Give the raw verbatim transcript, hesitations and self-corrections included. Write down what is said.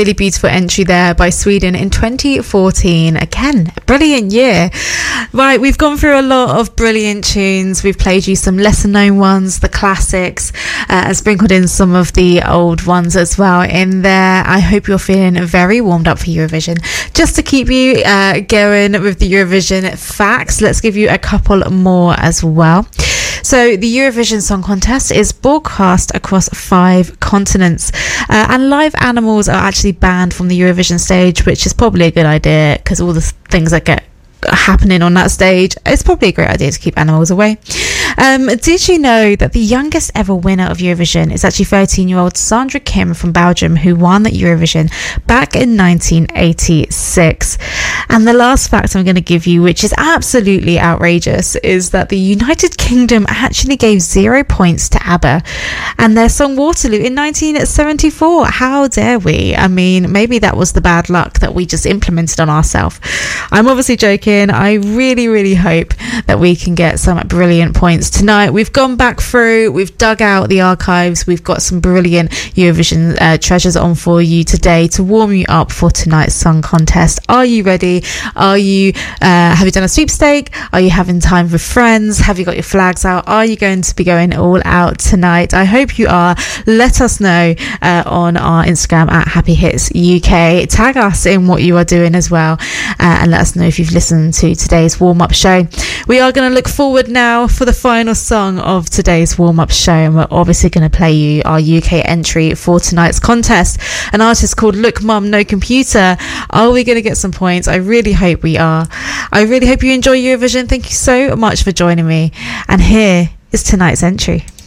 really beautiful entry there by Sweden in twenty fourteen. Again, a brilliant year. Right, we've gone through a lot of brilliant tunes. We've played you some lesser known ones, the classics, uh, and sprinkled in some of the old ones as well in there. I hope you're feeling very warmed up for Eurovision. Just to keep you uh, going with the Eurovision facts, let's give you a couple more as well. So the Eurovision Song Contest is broadcast across five continents, uh, and live animals are actually banned from the Eurovision stage, which is probably a good idea because all the things that get happening on that stage, it's probably a great idea to keep animals away. Um, did you know that the youngest ever winner of Eurovision is actually thirteen year old Sandra Kim from Belgium, who won that Eurovision back in nineteen eighty-six? And the last fact I'm going to give you, which is absolutely outrageous, is that the United Kingdom actually gave zero points to ABBA and their song Waterloo in nineteen seventy-four. How dare we? I mean, maybe that was the bad luck that we just implemented on ourselves. I'm obviously joking. I really, really hope that we can get some brilliant points tonight. We've gone back through, we've dug out the archives, we've got some brilliant Eurovision uh, treasures on for you today to warm you up for tonight's song contest. Are you ready? Are you, uh, have you done a sweepstake? Are you having time with friends? Have you got your flags out? Are you going to be going all out tonight? I hope you are. Let us know uh, on our Instagram at Happy Hits U K. Tag us in what you are doing as well, uh, and let us know if you've listened to today's warm-up show. We are going to look forward now for the final song of today's warm-up show, and we're obviously going to play you our U K entry for tonight's contest, an artist called Look Mum No Computer. Are we going to get some points? I really hope we are. I really hope you enjoy Eurovision. Thank you so much for joining me, and here is tonight's entry.